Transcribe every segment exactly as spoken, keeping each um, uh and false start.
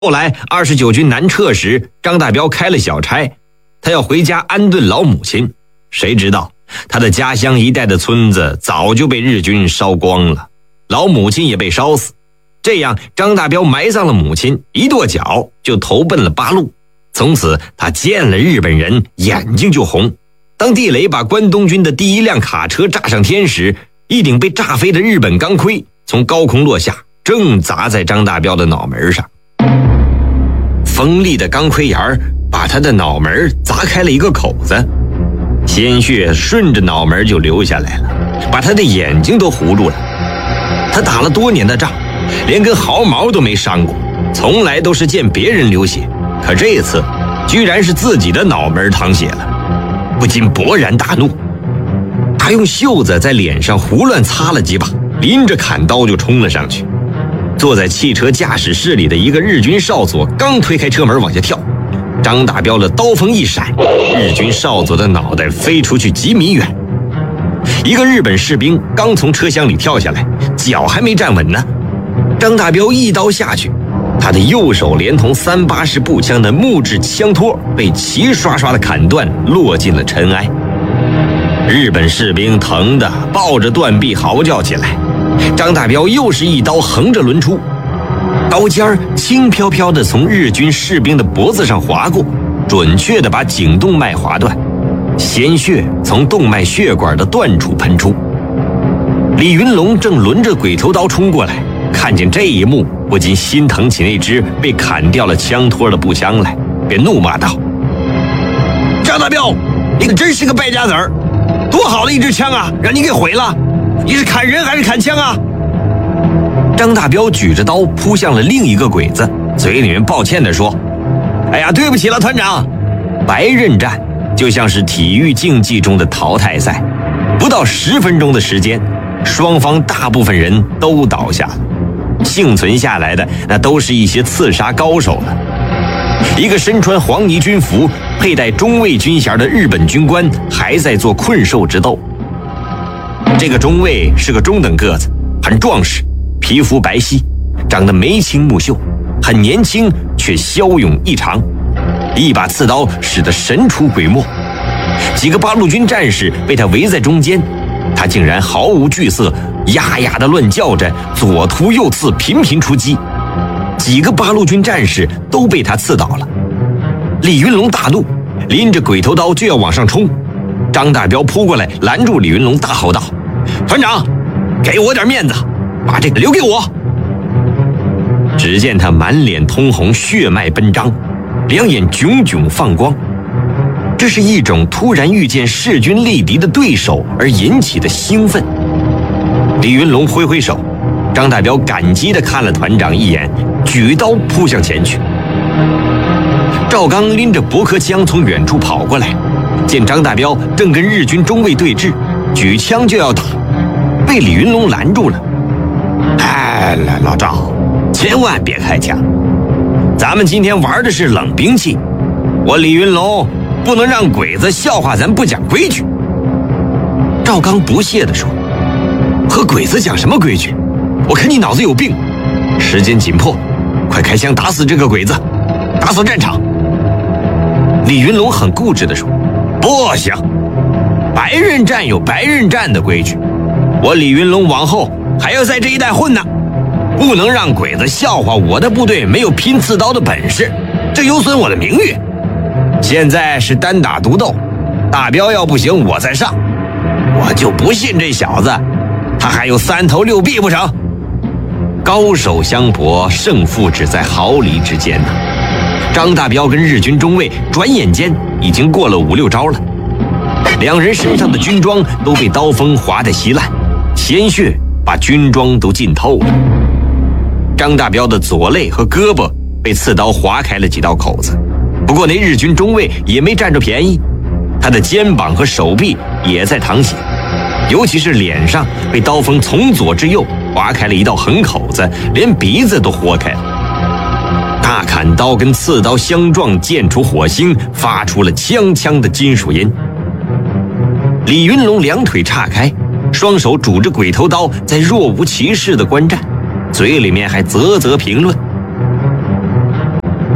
后来二十九军南撤时，张大彪开了小差，他要回家安顿老母亲。谁知道他的家乡一带的村子早就被日军烧光了，老母亲也被烧死。这样张大彪埋葬了母亲，一跺脚就投奔了八路。从此他见了日本人眼睛就红。当地雷把关东军的第一辆卡车炸上天时，一顶被炸飞的日本钢盔从高空落下，正砸在张大彪的脑门上。锋利的钢盔沿儿把他的脑门砸开了一个口子，鲜血顺着脑门就流下来了，把他的眼睛都糊住了。他打了多年的仗，连根毫毛都没伤过，从来都是见别人流血，可这次居然是自己的脑门淌血了，不禁勃然大怒。他用袖子在脸上胡乱擦了几把，拎着砍刀就冲了上去。坐在汽车驾驶室里的一个日军少佐刚推开车门往下跳，张大彪的刀锋一闪，日军少佐的脑袋飞出去几米远。一个日本士兵刚从车厢里跳下来，脚还没站稳呢，张大彪一刀下去，他的右手连同三八式步枪的木质枪托被齐刷刷的砍断，落进了尘埃。日本士兵疼得抱着断臂嚎叫起来。张大彪又是一刀横着抡出，刀尖轻飘飘地从日军士兵的脖子上划过，准确地把颈动脉划断，鲜血从动脉血管的断处喷出。李云龙正抡着鬼头刀冲过来，看见这一幕，不禁心疼起那只被砍掉了枪托的步枪来，便怒骂道：张大彪，你可真是个败家子儿，多好的一支枪啊，让你给毁了！你是砍人还是砍枪啊？张大彪举着刀扑向了另一个鬼子，嘴里面抱歉地说：哎呀，对不起了，团长。白刃战就像是体育竞技中的淘汰赛，不到十分钟的时间，双方大部分人都倒下了，幸存下来的那都是一些刺杀高手了。一个身穿黄呢军服、佩戴中尉军衔的日本军官还在做困兽之斗。这个中尉是个中等个子，很壮实，皮肤白皙，长得眉清目秀，很年轻却骁勇异常，一把刺刀使得神出鬼没。几个八路军战士被他围在中间，他竟然毫无惧色，呀呀地乱叫着，左突右刺，频频出击。几个八路军战士都被他刺倒了。李云龙大怒，拎着鬼头刀就要往上冲。张大彪扑过来拦住李云龙，大吼道：团长，给我点面子，把这个留给我。只见他满脸通红，血脉奔张，两眼炯炯放光，这是一种突然遇见势均力敌的对手而引起的兴奋。李云龙挥挥手，张大彪感激地看了团长一眼，举刀扑向前去。赵刚拎着驳壳枪从远处跑过来，见张大彪正跟日军中尉对峙，举枪就要打，被李云龙拦住了。哎，老赵，千万别开枪，咱们今天玩的是冷兵器，我李云龙不能让鬼子笑话咱不讲规矩。赵刚不屑地说：和鬼子讲什么规矩？我看你脑子有病。时间紧迫，快开枪打死这个鬼子，打扫战场。李云龙很固执地说：不行，白刃战有白刃战的规矩，我李云龙往后还要在这一带混呢，不能让鬼子笑话我的部队没有拼刺刀的本事，这有损我的名誉。现在是单打独斗，大彪要不行我再上，我就不信这小子他还有三头六臂不成？高手相搏，胜负只在毫厘之间呐。张大彪跟日军中尉转眼间已经过了五六招了，两人身上的军装都被刀锋划得稀烂，鲜血把军装都浸透了。张大彪的左肋和胳膊被刺刀划开了几道口子，不过那日军中尉也没占着便宜，他的肩膀和手臂也在淌血，尤其是脸上被刀锋从左至右划开了一道横口子，连鼻子都豁开了。大砍刀跟刺刀相撞，溅出火星，发出了锵锵的金属音。李云龙两腿岔开，双手拄着鬼头刀，在若无其事的观战，嘴里面还啧啧评论。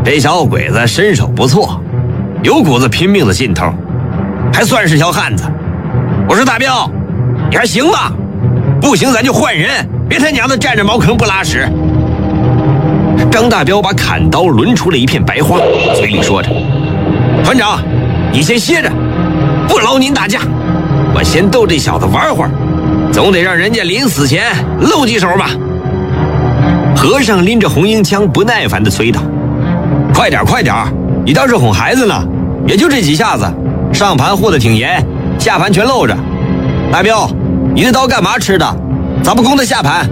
这小鬼子身手不错，有股子拼命的劲头，还算是条汉子。我说大彪，你还行吧？不行咱就换人，别他娘的占着茅坑不拉屎。张大彪把砍刀抡出了一片白花，嘴里说着：团长，你先歇着，不劳您大驾，我先逗这小子玩会儿，总得让人家临死前露几手吧。和尚拎着红缨枪不耐烦地催道：快点快点，你倒是哄孩子呢，也就这几下子，上盘护得挺严，下盘全露着。大彪，你这刀干嘛吃的？咋不攻他下盘？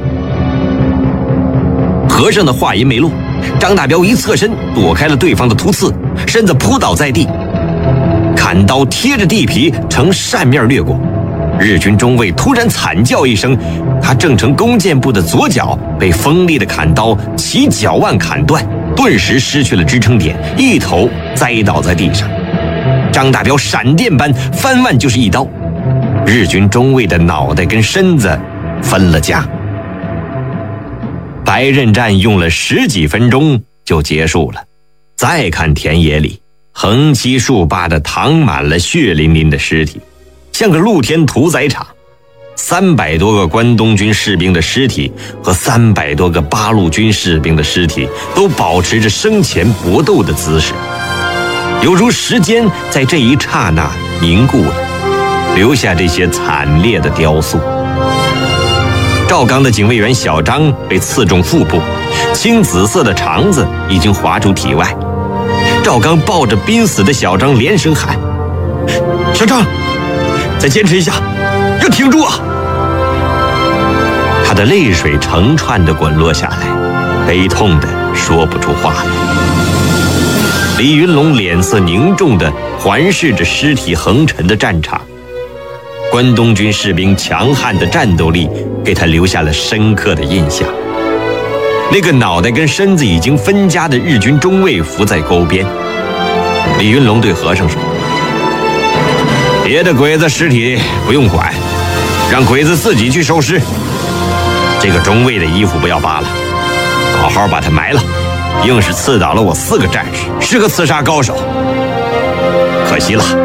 和尚的话音没落，张大彪一侧身躲开了对方的突刺，身子扑倒在地，砍刀贴着地皮呈扇面掠过。日军中尉突然惨叫一声，他正成弓箭步的左脚被锋利的砍刀起脚腕砍断，顿时失去了支撑点，一头栽倒在地上。张大彪闪电般翻腕就是一刀，日军中尉的脑袋跟身子分了家。白刃战用了十几分钟就结束了。再看田野里，横七竖八的躺满了血淋淋的尸体，像个露天屠宰场。三百多个关东军士兵的尸体和三百多个八路军士兵的尸体都保持着生前搏斗的姿势，犹如时间在这一刹那凝固了，留下这些惨烈的雕塑。赵刚的警卫员小张被刺中腹部，青紫色的肠子已经滑出体外。赵刚抱着濒死的小张连声喊：小张，再坚持一下，要挺住啊！他的泪水成串地滚落下来，悲痛地说不出话来。李云龙脸色凝重地环视着尸体横陈的战场，关东军士兵强悍的战斗力给他留下了深刻的印象。那个脑袋跟身子已经分家的日军中尉伏在沟边，李云龙对和尚说：别的鬼子尸体不用管，让鬼子自己去收尸。这个中尉的衣服不要扒了，好好把他埋了。硬是刺倒了我四个战士，是个刺杀高手，可惜了。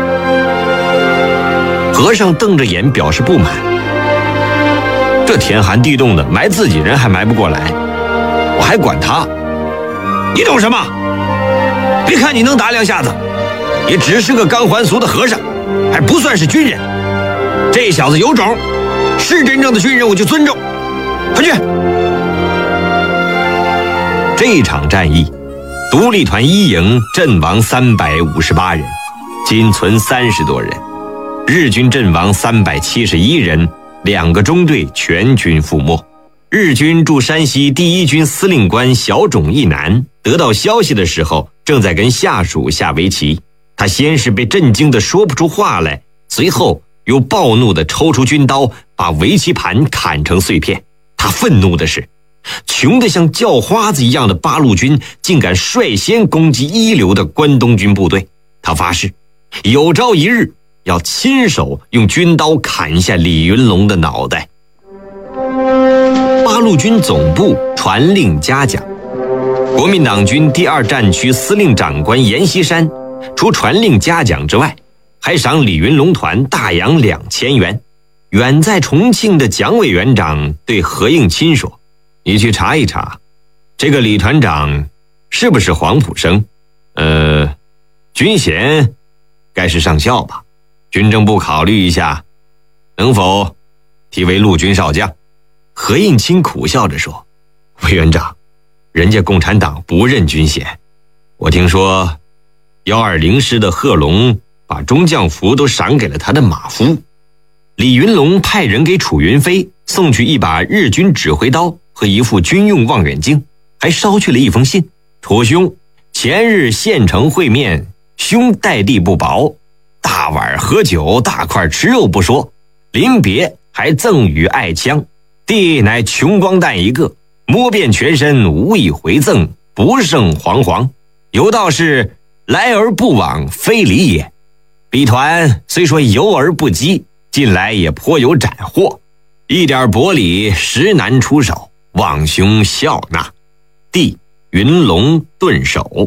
和尚瞪着眼表示不满，这天寒地冻的，埋自己人还埋不过来，我还管他？你懂什么？别看你能打两下子，也只是个刚还俗的和尚，还不算是军人。这小子有种，是真正的军人我就尊重。回去。这场战役，独立团一营阵亡三百五十八人，仅存三十多人。日军阵亡三百七十一人，两个中队全军覆没。日军驻山西第一军司令官小冢义男得到消息的时候，正在跟下属下围棋。他先是被震惊得说不出话来，随后又暴怒地抽出军刀，把围棋盘砍成碎片。他愤怒的是，穷得像叫花子一样的八路军竟敢率先攻击一流的关东军部队。他发誓，有朝一日要亲手用军刀砍下李云龙的脑袋。八路军总部传令嘉奖，国民党军第二战区司令长官阎锡山除传令嘉奖之外，还赏李云龙团大洋两千元。远在重庆的蒋委员长对何应钦说：你去查一查，这个李团长是不是黄埔生？呃，军衔该是上校吧？军政部考虑一下，能否提为陆军少将？何应钦苦笑着说：委员长，人家共产党不认军衔。我听说一二零师的贺龙把中将服都赏给了他的马夫。李云龙派人给楚云飞送去一把日军指挥刀和一副军用望远镜，还捎去了一封信：楚兄，前日县城会面，兄待地不薄，大碗喝酒，大块吃肉不说，临别还赠予爱枪，弟乃穷光蛋一个，摸遍全身无以回赠，不胜惶惶。有道是来而不往非礼也，彼团虽说游而不击，近来也颇有斩获，一点薄礼实难出手，望兄笑纳。弟云龙顿首。